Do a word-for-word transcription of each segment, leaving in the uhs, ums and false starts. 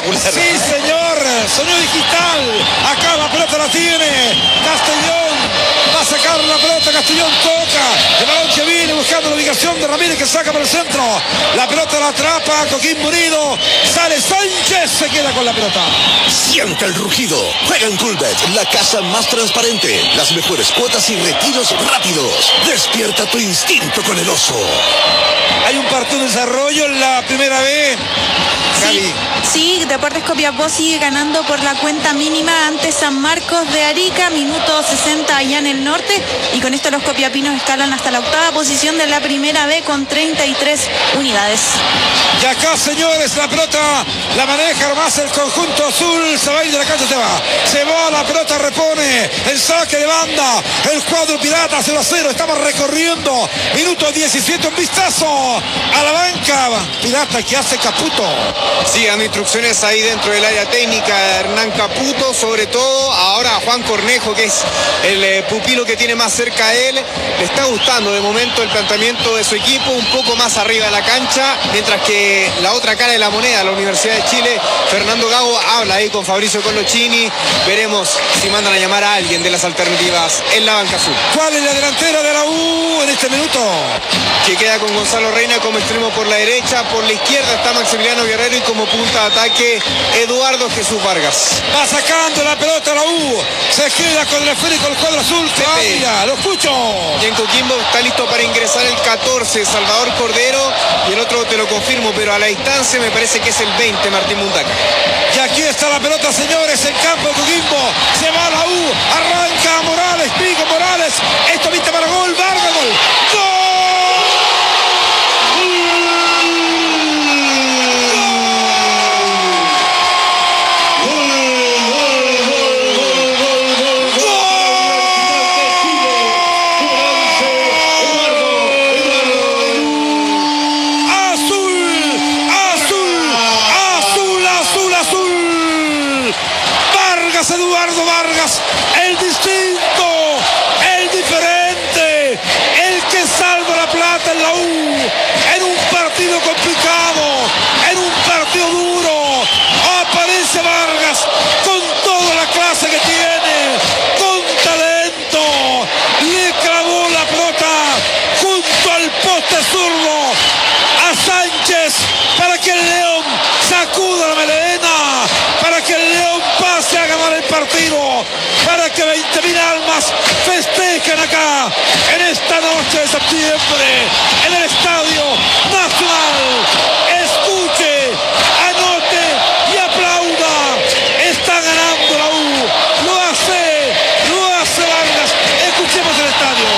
espectacular. Sí, señor, sonido digital. Acá la pelota la tiene Castellón. Va a sacar la pelota, Castellón toca. El balón que viene buscando la ubicación de Ramírez, que saca por el centro. La pelota la atrapa Coquimbo Unido. Sale Sánchez, se queda con la pelota. Siente el rugido. Juega en Coolbet, la casa más transparente. Las mejores cuotas y retiros rápidos. Despierta tu instinto con el oso. Hay un partido de desarrollo en la primera vez. Sí, sí, Deportes Copiapó sigue ganando por la cuenta mínima ante San Marcos de Arica, minuto sesenta allá en el norte, y con esto los copiapinos escalan hasta la octava posición de la primera B con treinta y tres unidades. Y acá, señores, la pelota la maneja más el conjunto azul. Se va a ir de la cancha, se va. Se va, la pelota repone. El saque de banda. El cuadro pirata cero a cero. Estamos recorriendo. Minuto diecisiete. Un vistazo a la banca. Pirata que hace Caputo. Sí, dando instrucciones ahí dentro del área técnica de Hernán Caputo. Sobre todo ahora a Juan Cornejo, que es el eh, pupilo que tiene más cerca a él. Le está gustando de momento el planteamiento de su equipo. Un poco más arriba de la cancha. Mientras que la otra cara de la moneda, la Universidad de Chile, Fernando Gago habla ahí con Fabricio Colocini. Veremos si mandan a llamar a alguien de las alternativas en la banca azul. ¿Cuál es la delantera de la U en este minuto? Que queda con Gonzalo Reina como extremo por la derecha. Por la izquierda está Maximiliano Guerrero y como punta de ataque Eduardo Jesús Vargas. Va sacando la pelota la U. Se queda con el esférico el cuadro azul. Todavía, lo escucho. Y en Coquimbo está listo para ingresar el catorce, Salvador Cordero. Y el otro te lo confirmo, pero a la distancia me parece que es el veinte, Martín Mundaca. Y aquí está la pelota, señores, en campo de Coquimbo. Se va la U, arranca Morales, Pico Morales. Esto viste para gol, Vargas, gol. ¡Gol! Eduardo Vargas, el distinto, el diferente, el que salva la plata en la U, en un partido complicado, en un partido duro. Aparece Vargas con toda la clase que tiene, con talento, le clavó la pelota junto al poste zurdo a Sánchez para que el León sacuda la melena, para que el León pase a ganar el partido, para que veinte mil almas festejen acá en esta noche de septiembre en el Estadio Nacional. Escuche, anote y aplauda. Está ganando la U, lo hace, lo hace Vargas. Escuchemos el estadio.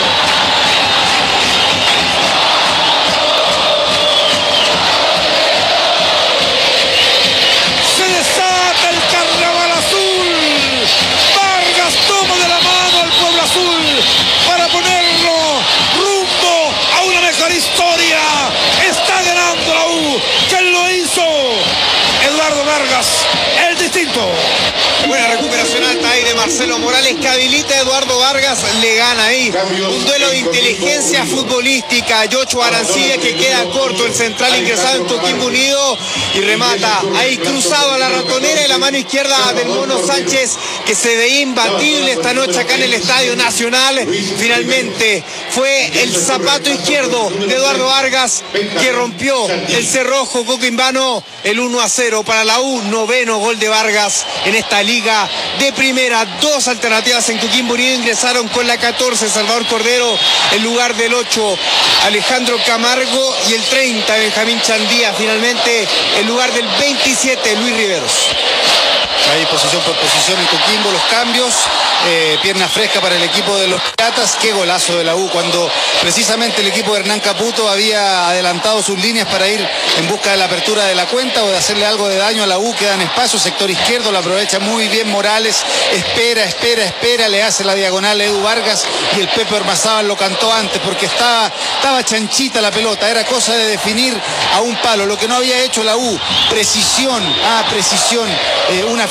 Historia, está ganando la U. ¿Quién lo hizo? Eduardo Vargas, el distinto. Buena recuperación alta ahí de Marcelo Morales, que habilita a Eduardo Vargas, le gana ahí. Un duelo de inteligencia futbolística. Yocho Arancilla, que queda corto, el central ingresado en Coquimbo Unido, y remata ahí cruzado a la ratonera, y la mano izquierda del Mono Sánchez, que se veía imbatible esta noche acá en el Estadio Nacional. Finalmente fue el zapato izquierdo de Eduardo Vargas que rompió el cerrojo coquimbano. El uno a cero para la U, noveno gol de Vargas en esta liga de primera. Dos alternativas en Coquimbo Unido ingresaron con la catorce, Salvador Cordero, en lugar del ocho, Alejandro Camargo, y el treinta, Benjamín Chandía, finalmente en lugar del veintisiete, Luis Riveros. Ahí posición por posición en Coquimbo, los cambios, eh, pierna fresca para el equipo de los Piratas. Qué golazo de la U, cuando precisamente el equipo de Hernán Caputo había adelantado sus líneas para ir en busca de la apertura de la cuenta o de hacerle algo de daño a la U. Quedan espacios, sector izquierdo, lo aprovecha muy bien Morales, espera, espera, espera, le hace la diagonal a Edu Vargas, y el Pepe Ormazábal lo cantó antes porque estaba, estaba chanchita la pelota, era cosa de definir a un palo, lo que no había hecho la U, precisión, ah, precisión, eh, una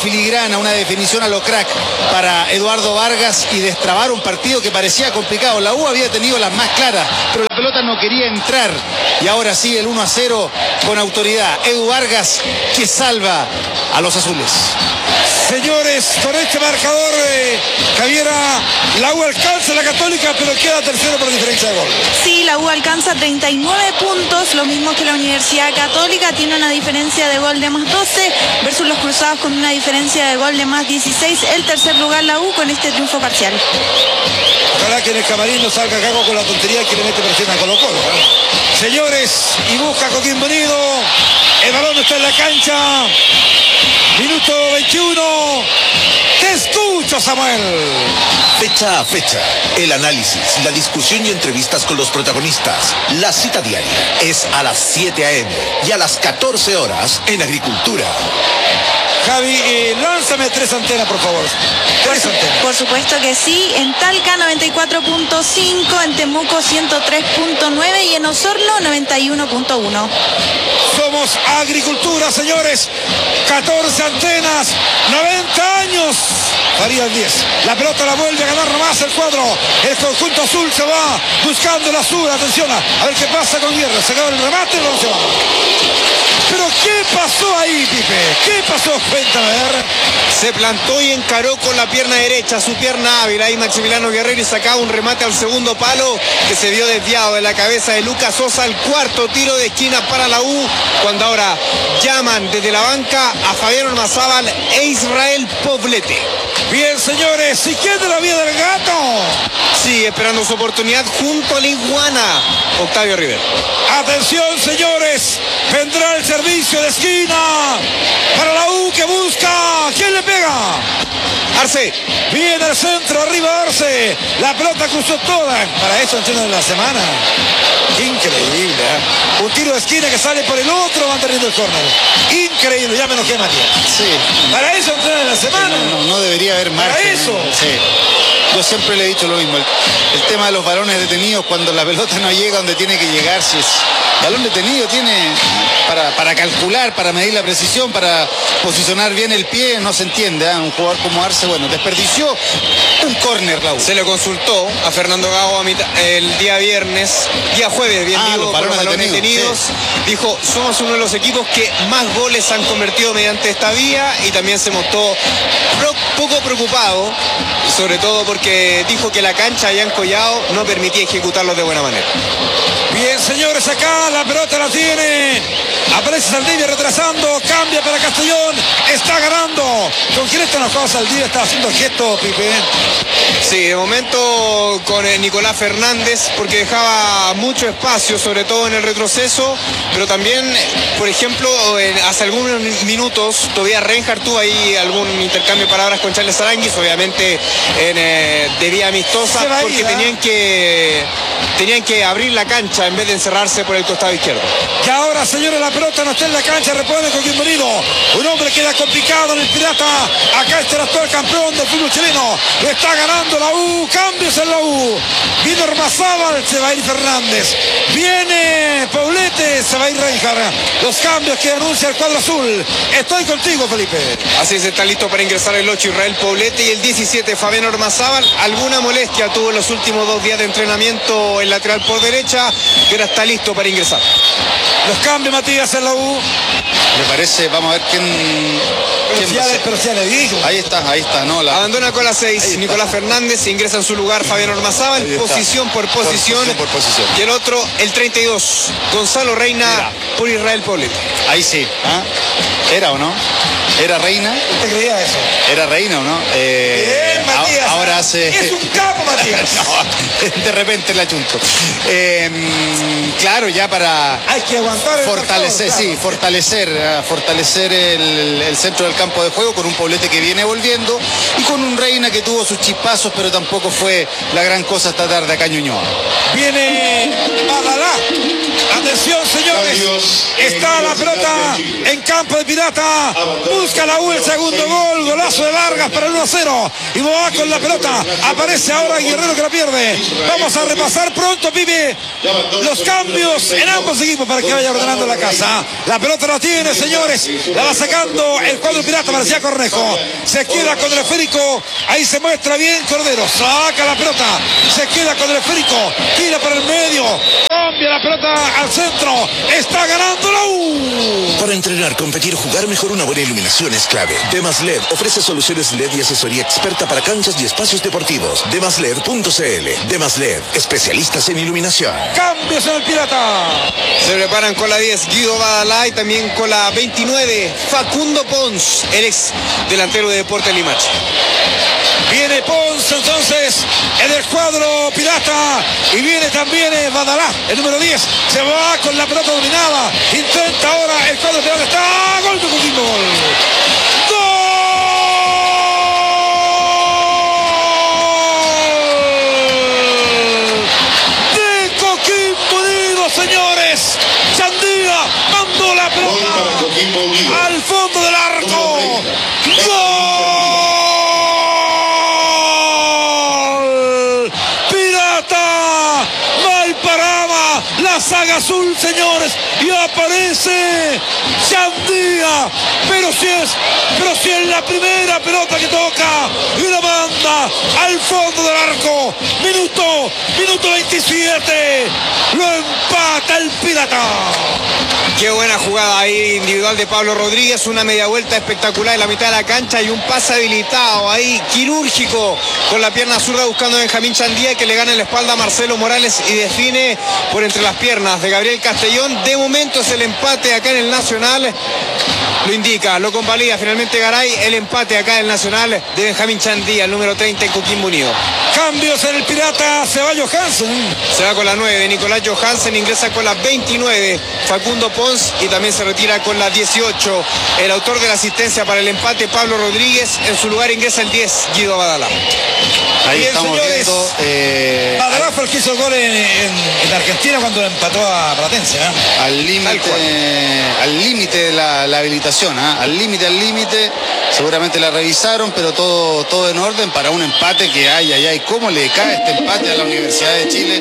filigrana, una definición a lo crack para Eduardo Vargas y destrabar un partido que parecía complicado. La U había tenido las más claras, pero la pelota no quería entrar. Y ahora sí, el uno a cero con autoridad. Edu Vargas que salva a los azules. Señores, con este marcador, eh, Javiera, la U alcanza la Católica, pero queda tercero por diferencia de gol. Sí, la U alcanza treinta y nueve puntos, lo mismo que la Universidad Católica, tiene una diferencia de gol de más doce, versus los Cruzados con una diferencia de gol de más dieciséis. El tercer lugar la U con este triunfo parcial. Ojalá que en el camarín no salga Caco con la tontería que le mete presión a Colo Colo, ¿eh? Señores, y busca Coquimbo Unido, el balón está en la cancha. Minuto veintiuno. Te escucho, Samuel. Fecha a fecha, el análisis, la discusión y entrevistas con los protagonistas. La cita diaria es a las siete a eme y a las catorce horas en Agricultura. Javi, eh, lánzame tres antenas, por favor. Tres por, antenas. Por supuesto que sí. En Talca noventa y cuatro punto cinco, en Temuco ciento tres punto nueve y en Osorno noventa y uno punto uno. Somos Agricultura, señores. catorce antenas, noventa años. Varía diez. La pelota la vuelve a ganar nomás el cuadro. El conjunto azul se va buscando el azul. Atención a ver qué pasa con Guerra. Se acaba el remate, no se va. Pero ¿qué pasó ahí, Pipe? ¿Qué pasó? Cuéntame, a ver. Se plantó y encaró con la pierna derecha, su pierna hábil. Ahí Maximiliano Guerrero y sacaba un remate al segundo palo que se vio desviado de la cabeza de Lucas Sosa. El cuarto tiro de esquina para la U, cuando ahora llaman desde la banca a Fabián Ormazábal e Israel Poblete. Bien, señores, ¿y quién de la vía del gato? Sigue esperando su oportunidad junto a la iguana, Octavio Rivera. Atención, señores, vendrá el servicio de esquina para la U que busca. ¿Quién le pega? Arce. Viene el centro, arriba Arce. La pelota cruzó toda. Para eso entiendo de la semana. Increíble, ¿eh? Un tiro de esquina que sale por el otro, van teniendo el córner. Increíble, ya me enojé, Matías. Sí. Para eso entiendo de la semana. No, no, no debería haber margen. Para eso. Sí. Yo siempre le he dicho lo mismo. El, el tema de los balones detenidos, cuando la pelota no llega donde tiene que llegar, si es balón detenido, tiene para, para calcular, para medir la precisión, para posicionar bien el pie, no se entiende, ¿eh? Un jugador como Arce, bueno, desperdició un córner, Raúl. Se le consultó a Fernando Gago a mitad, el día viernes, día jueves, bien ah, digo, los balones, los balones detenidos. detenidos. Sí. Dijo, somos uno de los equipos que más goles han convertido mediante esta vía, y también se mostró pro, poco preocupado, sobre todo porque dijo que la cancha allá en Collao no permitía ejecutarlos de buena manera. Bien, señores, acá la pelota la tiene. Aparece Saldivia retrasando, cambia para Castellón, está ganando. ¿Con quién está enojado Saldivia? Está haciendo gesto, Pipe. Sí, de momento con Nicolás Fernández, porque dejaba mucho espacio, sobre todo en el retroceso, pero también, por ejemplo, en, hace algunos minutos todavía Reinhardt tuvo ahí algún intercambio de palabras con Charles Aranguis, obviamente en, eh, de vía amistosa, porque tenían que, tenían que abrir la cancha en vez de encerrarse por el costado izquierdo. Y ahora, señores, la pelota no está en la cancha, repone con Coquimbo Unido. Un hombre queda complicado en el Pirata. Acá está el actual campeón del fútbol chileno. Lo está ganando la U. Cambios en la U. Viene Ormazábal, se va a ir Fernández. Viene Poblete, se va a ir Reinhardt. Los cambios que anuncia el cuadro azul. Estoy contigo, Felipe. Así es, está listo para ingresar el ocho Israel Poblete y el diecisiete Fabián Ormazábal. Alguna molestia tuvo en los últimos dos días de entrenamiento el lateral por derecha, que ahora está listo para ingresar. Los cambios, Matías, en la U. Me parece, vamos a ver quién... Pero, quién si ya, pero si ya le dijo. Ahí está, ahí está, ¿no? La... Abandona con la seis Nicolás Fernández, ingresa en su lugar Fabián Ormazábal, posición por posición, por posición por posición. Y el otro, el treinta y dos, Gonzalo Reina. Mira. Por Israel Poblete. Ahí sí, ¿ah? ¿Era o no? ¿Era Reina? ¿Usted creía eso? ¿Era Reina o no? Eh, Bien, Matías. A, ahora hace... Es un capo, Matías. No, de repente la chunto. Eh, claro, ya para... Hay que aguantar el fortalecer, marcador, claro. Sí, fortalecer, uh, fortalecer el, el centro del campo de juego con un Poblete que viene volviendo y con un Reina que tuvo sus chispazos, pero tampoco fue la gran cosa esta tarde acá en Ñuñoa. Viene Badalá. Atención, señores. Está la pelota en campo de Pirata. Busca la U el segundo gol. Golazo de Vargas para el uno a cero. Y va con la pelota. Aparece ahora Guerrero que la pierde. Vamos a repasar pronto, Pibe, los cambios en ambos equipos para que vaya ordenando la casa. La pelota la tiene, señores. La va sacando el cuadro pirata. Parecía Cornejo. Se queda con el esférico. Ahí se muestra bien Cordero. Saca la pelota. Se queda con el esférico. Tira para el medio. Cambia la pelota al centro. Está ganando la U. Para entrenar, competir, jugar mejor, una buena iluminación es clave. Demas L E D ofrece soluciones L E D y asesoría experta para canchas y espacios deportivos. demas led punto c l. Demas L E D, especialistas en iluminación. Cambios en el pirata. Se preparan con la diez Guido Badalá y también con la veintinueve Facundo Pons, el ex delantero de Deportes Limache. Viene Pons entonces en el cuadro pirata y viene también Badalá, el número diez. Se va con la pelota dominada. Intenta ahora el cuadro pirata. Está gol de Coquimbo. Gol. De Coquimbo Unido, señores. Chandía mandó la pelota al fondo del arco. ¡Gol! La saga azul, señores, y aparece Chandía, pero si es, pero si es la primera pelota que toca y la manda al fondo del arco. Minuto, minuto veintisiete, lo empata el pirata. Qué buena jugada ahí individual de Pablo Rodríguez, una media vuelta espectacular en la mitad de la cancha y un pase habilitado ahí, quirúrgico, con la pierna zurda buscando a Benjamín Chandía, que le gana en la espalda a Marcelo Morales y define por entre las piernas de Gabriel Castellón. De momento es el empate acá en el Nacional, lo indica, lo convalida finalmente Garay, el empate acá en el Nacional de Benjamín Chandía, el número treinta en Coquimbo Unido. Cambios en el pirata, se va Johansen. Se va con la nueve, Nicolás Johansen ingresa con la veintinueve, Facundo Pons, y también se retira con la dieciocho, el autor de la asistencia para el empate, Pablo Rodríguez. En su lugar ingresa el diez, Guido Badalá. Ahí Bien, estamos señores, viendo. Eh, Badalá fue el que hizo el gol en, en, en Argentina cuando empató a Platense, ¿eh? al límite al límite de la, la habilitación, ¿eh? al límite, al límite. Seguramente la revisaron, pero todo, todo en orden para un empate que hay, ay, ay, cómo le cae este empate a la Universidad de Chile.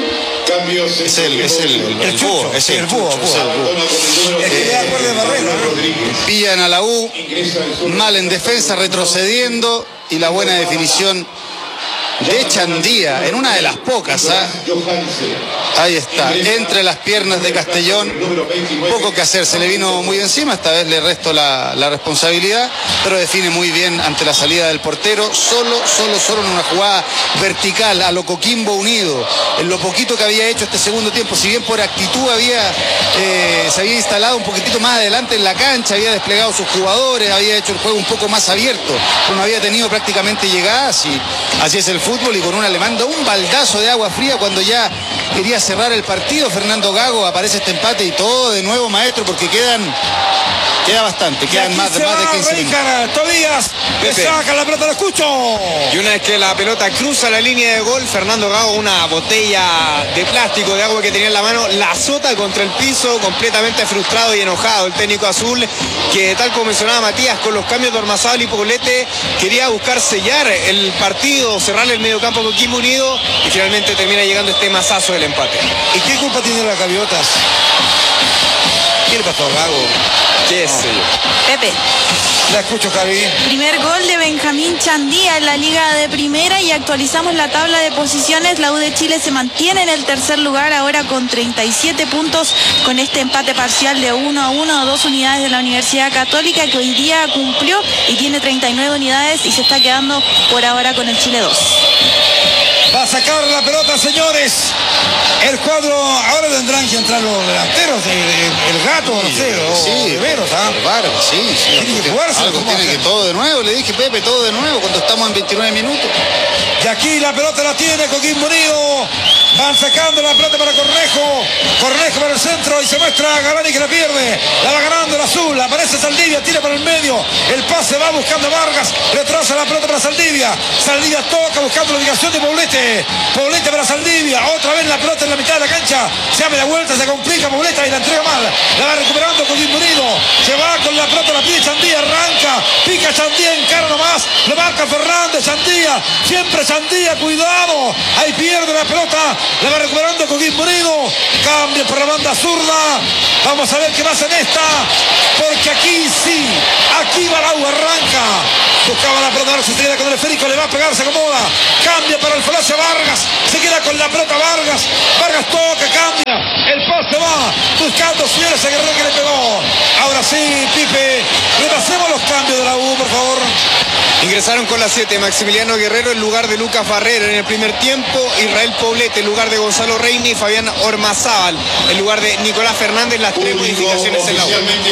Es el, es el, el, el búho, es el, el búho, búho. Es el búho. Es que le da cuerda de barrera, ¿no? Pillan a la U, mal en defensa, retrocediendo, y la buena definición de Chandía, en una de las pocas, ¿eh? Ahí está, entre las piernas de Castellón, poco que hacer, se le vino muy encima, esta vez le resto la, la responsabilidad, pero define muy bien ante la salida del portero, solo, solo, solo en una jugada vertical a lo Coquimbo Unido, en lo poquito que había hecho este segundo tiempo, si bien por actitud había, eh, se había instalado un poquitito más adelante en la cancha, había desplegado sus jugadores, había hecho el juego un poco más abierto, pero no había tenido prácticamente llegadas, y así es el fútbol, y con un alemán da un baldazo de agua fría cuando ya quería cerrar el partido. Fernando Gago, aparece este empate y todo de nuevo, maestro, porque quedan queda bastante, quedan más, más de quince minutos. Tobías, que saca la pelota, lo escucho. Y una vez que la pelota cruza la línea de gol, Fernando Gago, una botella de plástico de agua que tenía en la mano, la azota contra el piso, completamente frustrado y enojado el técnico azul, que tal como mencionaba Matías, con los cambios de Ormazábal y Poblete, quería buscar sellar el partido, cerrarle el mediocampo con Coquimbo Unido, y finalmente termina llegando este mazazo del empate. ¿Y qué culpa tiene las gaviotas? ¿Qué le pasó a Gago? ¿Qué sé yo? Pepe. La escucho, Javi. Primer gol de Benjamín Chandía en la Liga de Primera, y actualizamos la tabla de posiciones. La U de Chile se mantiene en el tercer lugar ahora con treinta y siete puntos, con este empate parcial de uno a uno, dos unidades de la Universidad Católica, que hoy día cumplió y tiene treinta y nueve unidades y se está quedando por ahora con el Chile dos. Va a sacar la pelota, señores. El cuadro, ahora tendrán que entrar los delanteros, el, el, el gato, no sé, o sí, Riveros, ¿ah? Vargas, sí, sí. Tiene que jugarse, algo tiene hacer? que todo de nuevo, le dije, Pepe, todo de nuevo cuando estamos en veintinueve minutos. Y aquí la pelota la tiene Coquimbo Unido. Van sacando la pelota para Cornejo. Cornejo para el centro y se muestra a Galani, que la pierde. La va ganando el azul. Aparece Saldivia, tira para el medio. El pase va buscando a Vargas. Retrasa la pelota para Saldivia. Saldivia toca buscando la ubicación de Poblete. Poblete para Saldivia. Otra vez la pelota en la mitad de la cancha. Se abre la vuelta, se complica Poblete y la entrega mal. La va recuperando Coquimbo Unido. Se va con la pelota, la pide Chandía. Arranca Chandía, encara nomás, lo marca Fernández, Chandía, siempre Chandía, cuidado, ahí pierde la pelota, la va recuperando Coquimbo Unido, cambio por la banda zurda, vamos a ver qué pasa en esta, porque aquí sí, aquí va la U, arranca, buscaba la pelota, se queda con el esférico, le va a pegar, se acomoda, cambia para el falacio Vargas, se queda con la pelota Vargas, Vargas toca, cambia, el pase va, buscando Fieres a Guerrero que le pegó, ahora sí, Pipe, repasemos los cambios de la U, por favor. Ingresaron con la siete Maximiliano Guerrero en lugar de Lucas Barrera en el primer tiempo, Israel Poblete en lugar de Gonzalo Reina y Fabián Ormazábal en lugar de Nicolás Fernández, las tres modificaciones en la U.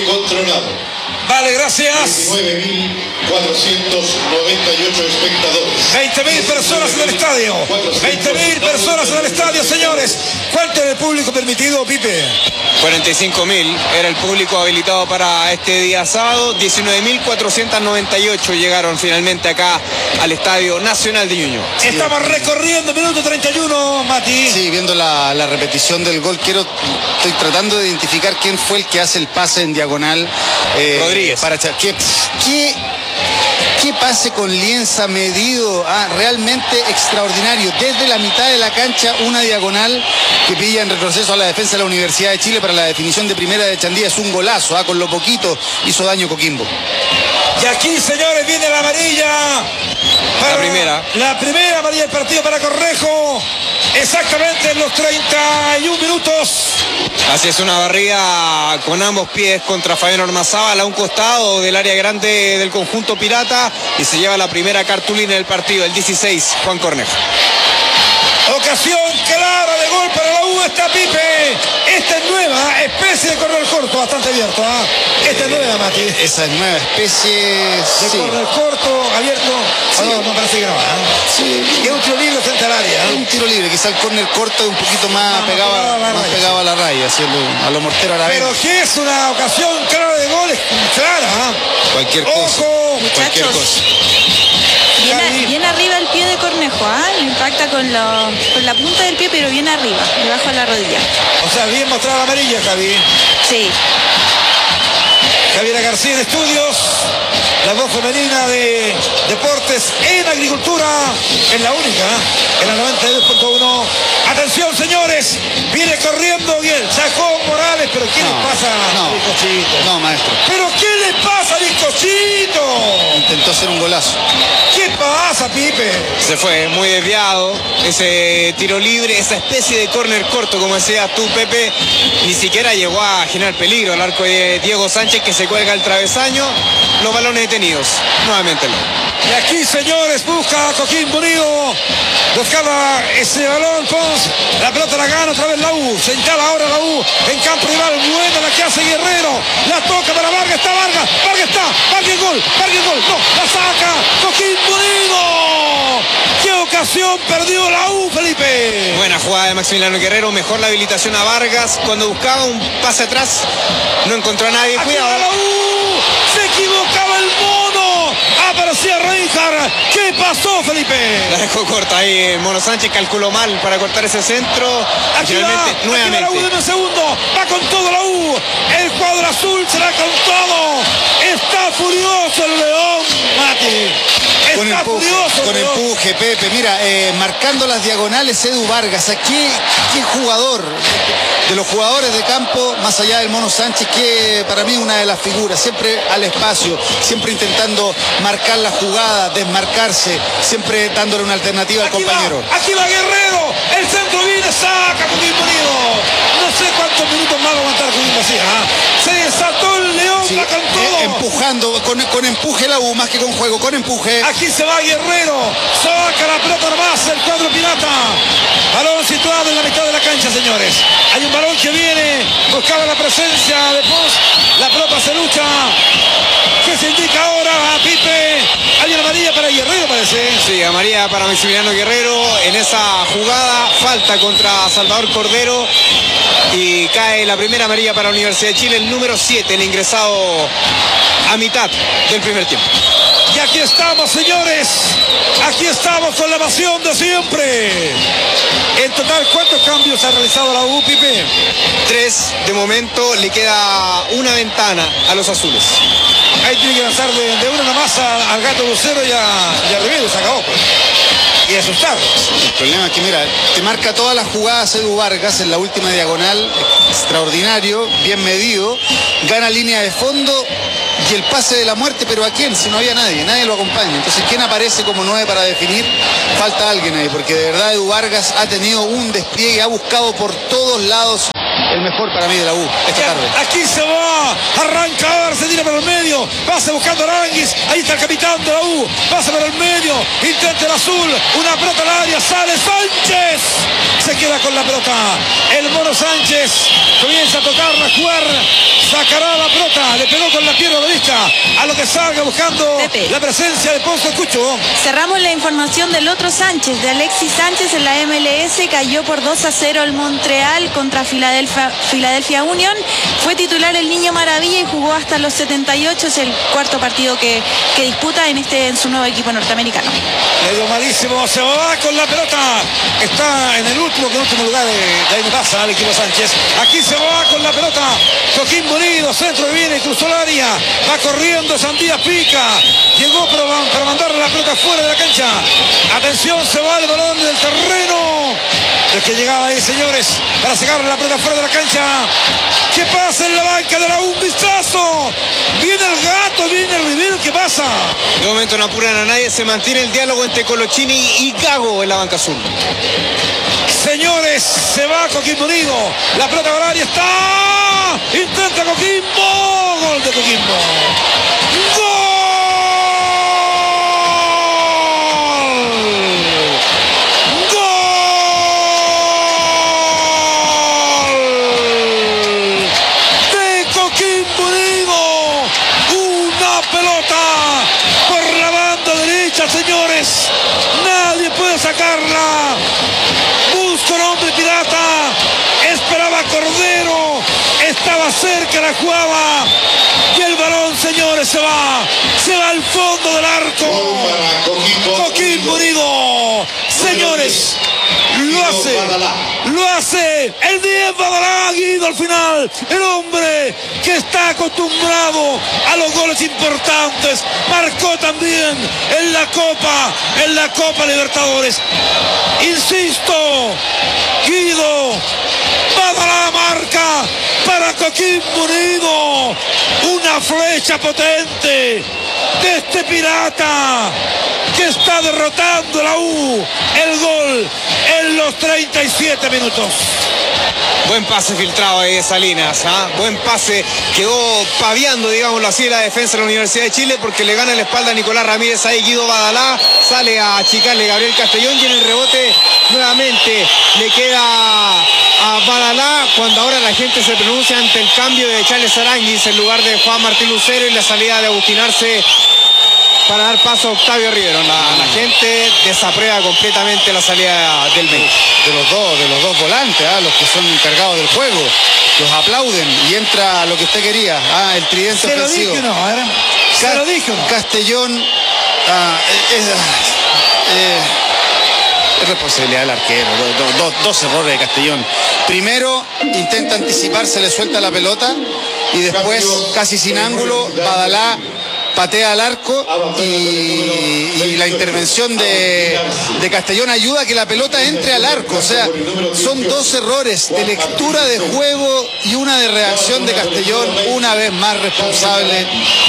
Vale, gracias. diecinueve mil cuatrocientos noventa y ocho espectadores. veinte mil personas en el estadio. veinte mil personas en el estadio, señores. ¿Cuánto era el público permitido, Pipe? cuarenta y cinco mil era el público habilitado para este día sábado. diecinueve mil cuatrocientos noventa y ocho llegaron finalmente acá al Estadio Nacional de Ñuñoa. Sí. Estamos recorriendo minuto treinta y uno, Mati. Sí, viendo la, la repetición del gol, quiero, estoy tratando de identificar quién fue el que hace el pase en diagonal. Eh, Rodríguez. Para ¿qué, qué, qué pase con Lienza medido? Ah, realmente extraordinario. Desde la mitad de la cancha, una diagonal que pilla en retroceso a la defensa de la Universidad de Chile para la definición de primera de Chandía. Es un golazo, ah, con lo poquito hizo daño Coquimbo. Y aquí, señores, viene la amarilla. La primera. La primera amarilla del partido para Cornejo. Exactamente en los treinta y un minutos. Así es, una barrida con ambos pies contra Fabián Ormazábal a un costado del área grande del conjunto pirata y se lleva la primera cartulina del partido, el dieciséis, Juan Cornejo. Ocasión clara de gol para la U, esta Pipe. Esta es nueva especie de corner corto, bastante abierto. ¿eh? Esta es nueva, Mati. Esa nueva especie de sí. corner corto, abierto. Sí. Oh, no, no parece que no. ¿eh? Sí. Y es un tiro libre frente al área. ¿eh? Un tiro libre, quizá el corner corto un poquito más no, pegado, no más raya, pegado sí. a la raya, haciendo a lo mortero a la vez. Pero que es una ocasión clara de gol, es clara. ¿eh? Cualquier Ojo, cosa. Muchachos. Cualquier cosa. Bien, bien arriba el pie de Cornejo, ¿ah? ¿eh? Lo impacta con, lo, con la punta del pie, pero bien arriba, debajo de la rodilla. O sea, bien mostrada la amarilla, Javi. Sí. Javiera García en estudios, la voz femenina de Deportes en Agricultura, es la única, en la noventa y dos punto uno. Atención, señores, viene corriendo bien, sacó Morales, pero ¿qué no, le pasa no, a Bizcochito? No, maestro. ¿Pero qué le pasa a Bizcochito? Intentó hacer un golazo. ¿Qué pasa, Pipe? Se fue muy desviado, ese tiro libre, esa especie de córner corto, como decías tú, Pepe, ni siquiera llegó a generar peligro al arco de Diego Sánchez, que se cuelga el travesaño, los balones detenidos, nuevamente. Y aquí, señores, busca a Coquimbo Unido, buscaba ese balón, Pons, la pelota la gana otra vez la U, se instala ahora la U en campo rival, buena la que hace Guerrero, la toca para Vargas, está Vargas, Vargas está, Vargas gol, Vargas gol, no, la saca, Coquimbo Unido. ¿Qué ocasión perdió la U, Felipe? Buena jugada de Maximiliano Guerrero, mejor la habilitación a Vargas, cuando buscaba un pase atrás, no encontró a nadie, aquí cuidado. La U, se equivocaba el mono, aparecía Reinhardt, ¿qué pasó, Felipe? La dejó corta ahí, el Mono Sánchez calculó mal para cortar ese centro, aquí finalmente, va, nuevamente. Aquí va la U de un segundo, va con todo la U, el cuadro azul será con todo, está furioso el León, Mati. Con Está empuje, furioso, con León. empuje, Pepe. Mira, eh, marcando las diagonales, Edu Vargas. ¿Qué, qué jugador? De los jugadores de campo, más allá del Mono Sánchez, que para mí una de las figuras, siempre al espacio, siempre intentando marcar la jugada, desmarcarse, siempre dándole una alternativa Aquí al compañero. Va, aquí va Guerrero, el centro viene, saca Coquimbo Unido. No sé cuántos minutos más va a aguantar Coquimbo así, ¿ah? Se desató el León, Sí, va con todo. eh, empujando, con, con empuje la U, más que con juego, con empuje. Aquí se va Guerrero, saca la pelota nomás el cuadro pirata. Balón situado en la mitad de la cancha, señores. Hay un balón que viene, buscaba la presencia de Pons. La pelota se lucha. ¿Qué se indica ahora, Pipe? Hay una amarilla para Guerrero, parece. Sí, amarilla para Maximiliano Guerrero en esa jugada, falta contra Salvador Cordero y cae la primera amarilla para la Universidad de Chile, el número siete, el ingresado a mitad del primer tiempo. Y aquí estamos, señores. Aquí estamos con la pasión de siempre. En total, ¿cuántos cambios ha realizado la U, Pipe? Tres. De momento le queda una ventana a los azules. Ahí tiene que lanzar de, de una nomás al Gato Lucero y a, y a Rivero. Se acabó, pues. Y asustar. El problema es que, mira, te marca todas las jugadas Edu Vargas en la última diagonal. Extraordinario, bien medido. Gana línea de fondo y el pase de la muerte, pero ¿a quién? Si no había nadie, nadie lo acompaña. Entonces, ¿quién aparece como nueve para definir? Falta alguien ahí, porque de verdad Edu Vargas ha tenido un despliegue, ha buscado por todos lados el mejor para mí de la U esta tarde. Aquí se va, arranca ahora, se tira por el medio, pasa buscando a Aranguis, ahí está el capitán de la U, pasa por el medio, intenta el azul, una pelota al área, sale Sánchez, se queda con la pelota, el Mono Sánchez comienza a tocarla, a jugar, sacará la pelota, le pegó con la pierna derecha, a lo que salga buscando Pepe. La presencia de Ponce Cucho. Cerramos la información del otro Sánchez, de Alexis Sánchez en la M L S, cayó por dos a cero el Montreal contra Filadelfia. Philadelphia Union, fue titular el Niño Maravilla y jugó hasta los setenta y ocho, es el cuarto partido que, que disputa en este en su nuevo equipo norteamericano. Le dio malísimo, se va con la pelota, está en el último, que último lugar de, de ahí pasa el equipo Sánchez, aquí se va con la pelota, Joaquín Bonito, centro que viene, cruzó el área, va corriendo, Sandías pica, llegó para, para mandarle la pelota fuera de la cancha, atención, se va el balón del terreno, es que llegaba ahí, señores, para sacarle la pelota fuera de la cancha. ¿Qué pasa en la banca de la U? Un vistazo. Viene el Gato, viene el Rivero. ¿Qué pasa? De momento no apuran a nadie. Se mantiene el diálogo entre Colochini y Gago en la banca azul. Señores, se va Coquimbo Unido. La pelota al área está. Intenta Coquimbo. Gol de Coquimbo. ¡Gol! Señores, nadie puede sacarla. Busca un hombre pirata. Esperaba Cordero. Estaba cerca, la jugaba. Y el balón, señores, se va. Se va al fondo del arco. Coquimbo Unido. Señores, lo hace. Lo hace el diez Badalá, Guido al final. El hombre que está acostumbrado a los goles importantes. Marcó también en la Copa, en la Copa Libertadores. Insisto, Guido Badalá marca para Coquimbo Unido. Una flecha potente de este pirata que está derrotando a la U. El gol en los treinta y siete minutos. Buen pase filtrado ahí de Salinas, ¿ah? Buen pase, quedó paviando, digámoslo así, la defensa de la Universidad de Chile, porque le gana la espalda a Nicolás Ramírez, ahí Guido Badalá, sale a achicarle Gabriel Castellón y en el rebote nuevamente le queda a Badalá, cuando ahora la gente se pronuncia ante el cambio de Charles Aranguis en lugar de Juan Martín Lucero y la salida de Agustín Arce para dar paso a Octavio Rivero. La, la gente desaprueba completamente la salida del bench. De los dos, de los dos volantes, ¿eh? Los que son encargados del juego, los aplauden y entra lo que usted quería, ¿eh? El tridente se ofensivo. Lo dije, no, ¿eh? Se Ca lo dijo. Castellón, ah, es, eh, es responsabilidad del arquero. Do, do, do, dos errores de Castellón. Primero, intenta anticiparse, le suelta la pelota y después, casi sin ángulo, Badalá patea al arco y, y la intervención de, de Castellón ayuda a que la pelota entre al arco. O sea, son dos errores de lectura de juego y una de reacción de Castellón, una vez más responsable.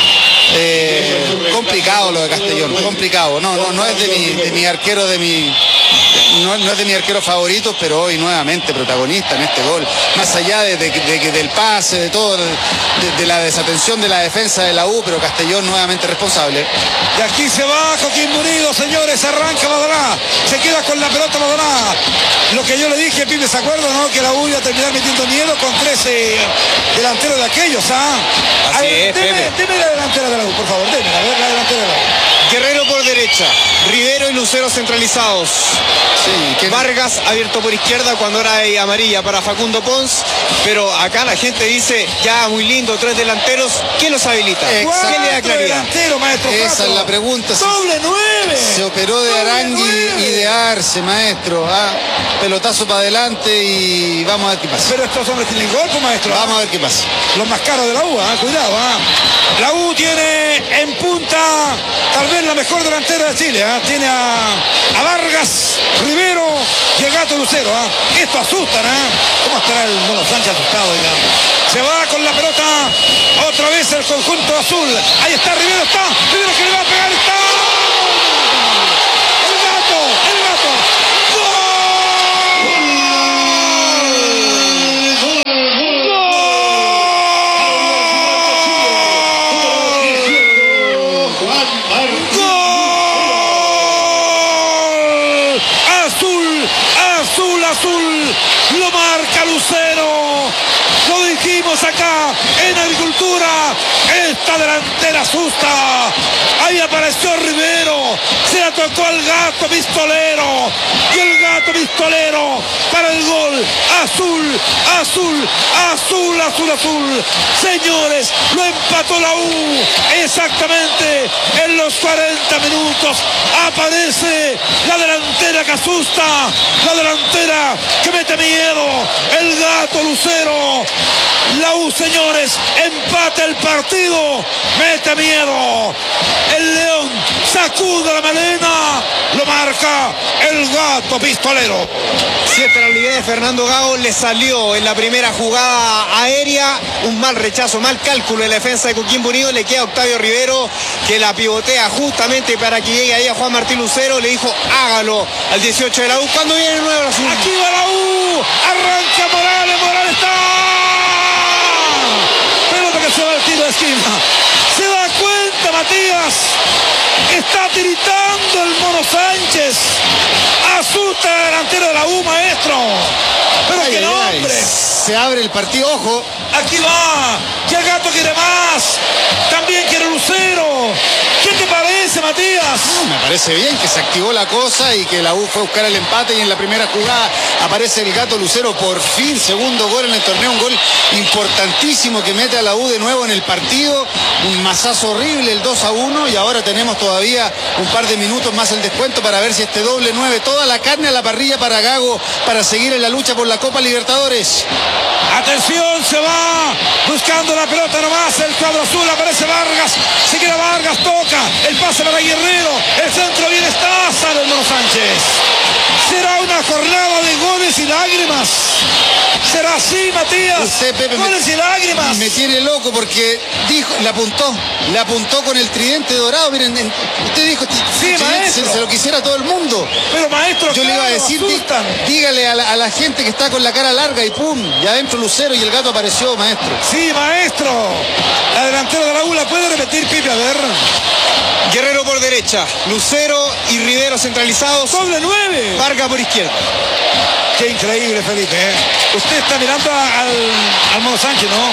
Eh, complicado lo de Castellón, complicado. No, no, no es de mi, de mi arquero, de mi. No, no es de mi arquero favorito, pero hoy nuevamente protagonista en este gol. Más allá de, de, de, del pase, de todo, de, de la desatención de la defensa de la U, pero Castellón nuevamente responsable. Y aquí se va Coquimbo Unido, señores, arranca Badalá, se queda con la pelota Badalá. Lo que yo le dije, Pipe, ¿se acuerdan, no? Que la U iba a terminar metiendo miedo con trece delanteros de aquellos, ¿ah? Así ver, es, deme, Pepe. deme la delantera de la U, por favor, deme la, la delantera de la U. Guerrero por derecha, Rivero Rivero y Lucero centralizados. Sí, que... Vargas abierto por izquierda cuando era amarilla para Facundo Pons, pero acá la gente dice, ya muy lindo, tres delanteros, ¿qué los habilita? Exacto. ¿Qué le da claridad? Delantero, maestro. Esa Prato. es la pregunta. Doble nueve. Se operó de Arangui y de Arce, maestro. Ah, pelotazo para adelante y vamos a ver qué pasa. Pero estos hombres tienen golpe, maestro. Vamos a ver qué pasa. Los más caros de la U, ¿eh? Cuidado. ¿eh? La U tiene en punta tal vez la mejor delantera de Chile. ¿eh? Tiene a, a Vargas, Rivero y el Gato Lucero. ¿eh? Esto asusta, ¿eh? ¿Cómo estará el Mono Sánchez asustado? Digamos? Se va con la pelota otra vez el conjunto azul. Ahí está Rivero, está. Rivero que le va a pegar, está. El Gato, el Gato. Azul, lo marca Lucero. Lo dijimos acá en Agricultura. Esta delantera asusta. Ahí apareció Rivero. Se la tocó al Gato Pistolero. Y el Gato Pistolero para el gol. Azul, azul, azul, azul, azul. Señores, lo empató la U. Exactamente en los cuarenta minutos. Aparece la delantera que asusta. La delantera que mete miedo. El Gato Lucero. La U, señores, empata el partido. Mete miedo. El León sacude la melena. Lo marca el Gato Pistolero. Si esta era la idea de Fernando Gago, le salió en la primera jugada aérea. Un mal rechazo, mal cálculo en la defensa de Coquimbo Unido. Le queda a Octavio Rivero, que la pivotea justamente para que llegue ahí a Juan Martín Lucero. Le dijo, hágalo al dieciocho de la U. ¿Cuándo viene el nuevo azul? Aquí va la U. Arranca Morales. Morales está. Pelota que se va al tiro de esquina. Se da cuenta Matías. Está tiritando el Mono Sánchez. Asusta el delantero de la U, maestro. Pero ay, que ay, nombre. ay. Se abre el partido, ojo. Aquí va. Ya el Gato quiere más. También quiere Lucero. ¿Qué te parece, Matías? No, me parece bien que se activó la cosa y que la U fue a buscar el empate y en la primera jugada aparece el Gato Lucero, por fin, segundo gol en el torneo, un gol importantísimo que mete a la U de nuevo en el partido, un mazazo horrible, el dos a uno, y ahora tenemos todavía un par de minutos más el descuento para ver si este doble nueve, toda la carne a la parrilla para Gago, para seguir en la lucha por la Copa Libertadores. Atención, se va buscando la pelota nomás el cuadro azul, aparece Vargas, se queda Vargas, toca, el pase para Guerrero, el centro bien está, sale el Mono Sánchez. Será una jornada de goles y lágrimas. Será así, Matías. Usted, Pepe, goles me, y lágrimas. Me tiene loco porque dijo, le apuntó, le apuntó con el tridente dorado. Miren, usted dijo, sí, maestro. Se, se lo quisiera todo el mundo. Pero maestro, yo claro, le iba a decir, asustan. dígale a la, a la gente que está con la cara larga y pum, ya adentro Lucero y el Gato apareció, maestro. Sí, maestro. La delantera de la U la puede repetir, Pipe, a ver. Guerrero por derecha, Lucero y Rivero centralizados. Doble nueve. Vargas por izquierda. Qué increíble, Felipe. ¿eh? Usted está mirando al, al Mono Sánchez, ¿no?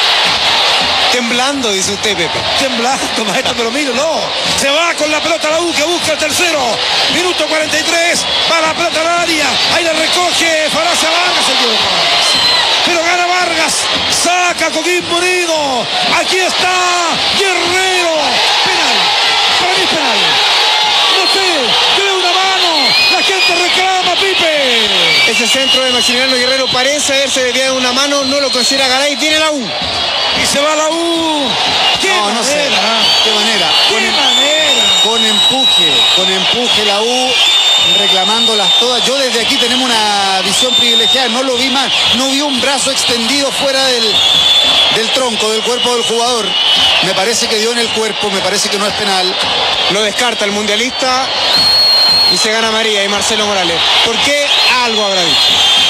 Temblando, dice usted, Pepe. Temblando, maestro, pero míralo. Se va con la pelota la U, que busca el tercero. Minuto cuarenta y tres. Va la pelota al área. Ahí la recoge Faracia Vargas. Se equivoca. Pero gana Vargas. Saca Coquimbo Unido. Aquí está Guerrero. Penal. Para mí es penal. No sé. Tiene una mano. La gente reclama, Pipe. Ese centro de Maximiliano Guerrero parece haberse desviado una mano. No lo considera Garay. Viene la U. Y se va la U. ¿Qué no, manera? No sé. ¿Qué manera? ¿Qué con, manera? Con empuje. Con empuje la U. Reclamándolas todas. Yo desde aquí tenemos una visión privilegiada. No lo vi más. No vi un brazo extendido fuera del, del tronco, del cuerpo del jugador. Me parece que dio en el cuerpo. Me parece que no es penal. Lo descarta el mundialista. Y se gana María y Marcelo Morales. ¿Por qué? Algo habrá dicho.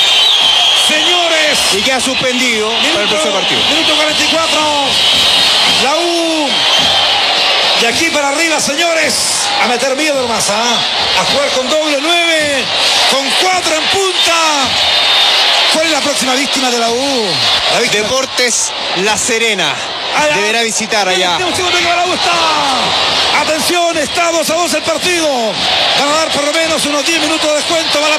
Señores. Y queda suspendido minuto, para el próximo partido. Minuto cuarenta y cuatro. La U. De aquí para arriba, señores. A meter miedo nomás, ¿eh? A jugar con doble nueve. Con cuatro en punta. ¿Cuál es la próxima víctima de la U? La víctima. Deportes La Serena. Allá. Deberá visitar allá. Está. Atención, está dos a dos el partido. los diez minutos de descuento, va la